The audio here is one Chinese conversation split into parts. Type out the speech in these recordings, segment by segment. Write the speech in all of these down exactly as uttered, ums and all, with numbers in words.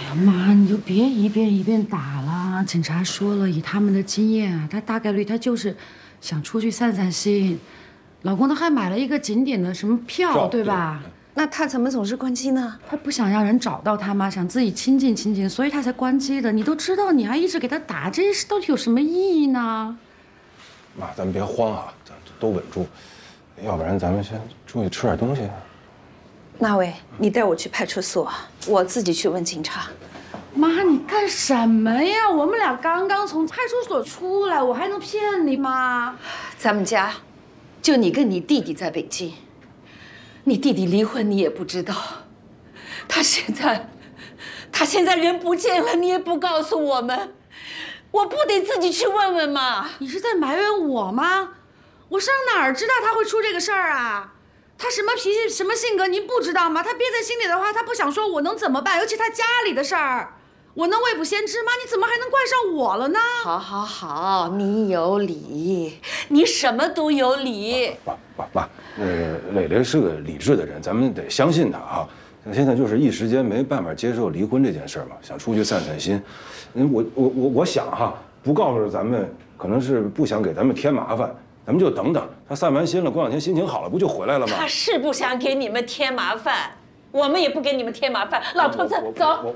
呀妈，你就别一遍一遍打了。警察说了，以他们的经验啊，他大概率他就是想出去散散心。老公他还买了一个景点的什么票，对吧？ 那他怎么总是关机呢？ 他不想让人找到他吗？想自己清静清静，所以他才关机的。你都知道，你还一直给他打，这事到底有什么意义呢？ 妈，咱们别慌啊，咱都稳住，要不然咱们先出去吃点东西。 那伟，你带我去派出所，我自己去问警察。 妈，你干什么呀？我们俩刚刚从派出所出来，我还能骗你吗？ 咱们家就你跟你弟弟在北京，你弟弟离婚你也不知道，他现在，他现在人不见了，你也不告诉我们，我不得自己去问问吗？ 你是在埋怨我吗？我上哪儿知道他会出这个事儿啊？他什么脾气，什么性格，您不知道吗？他憋在心里的话，他不想说，我能怎么办？尤其他家里的事儿，我能未卜先知吗？你怎么还能怪上我了呢？ 好，好，好，你有理，你什么都有理。 妈妈妈，那个磊磊是个理智的人，咱们得相信他啊。现在就是一时间没办法接受离婚这件事嘛，想出去散散心。嗯，我我我我想哈，不告诉咱们，可能是不想给咱们添麻烦。咱们就等等，他散完心了，过两天心情好了，不就回来了吗？ 他是不想给你们添麻烦，我们也不给你们添麻烦。老头子，走。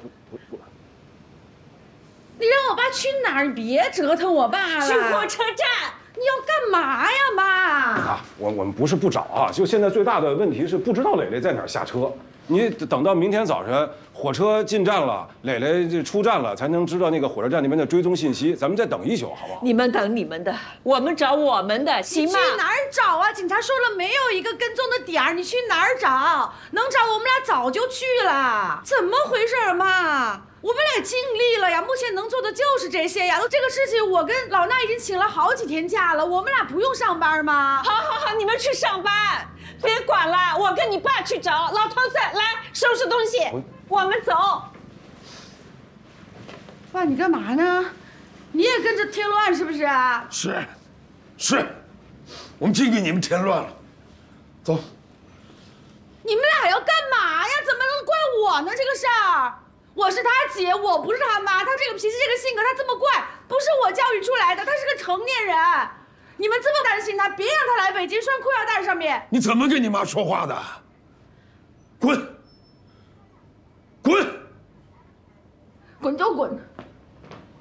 你让我爸去哪儿？你别折腾我爸了。 去火车站。 你要干嘛呀，妈？ 啊，我我们不是不找啊，就现在最大的问题是不知道磊磊在哪儿下车。你等到明天早晨火车进站了，磊磊就出站了，才能知道那个火车站那边的追踪信息。咱们再等一宿，好不好？ 你们等你们的，我们找我们的，行吗？ 你去哪儿找啊？警察说了，没有一个跟踪的点儿，你去哪儿找？能找我们俩早就去了。怎么回事嘛？我们俩尽力了呀，目前能做的就是这些呀。这个事情，我跟老衲已经请了好几天假了，我们俩不用上班吗？ 好，好，好，你们去上班。别管了，我跟你爸去找老头子，来收拾东西，我们走。 爸，你干嘛呢？你也跟着添乱是不是啊？ 是，是，我们净给你们添乱了。走。 你们俩要干嘛呀？怎么能怪我呢？这个事儿，我是他姐，我不是他妈。他这个脾气，这个性格，他这么怪，不是我教育出来的。他是个成年人。你们这么担心他，别让他来北京拴裤腰带上面。 你怎么跟你妈说话的？滚！滚！ 滚就滚！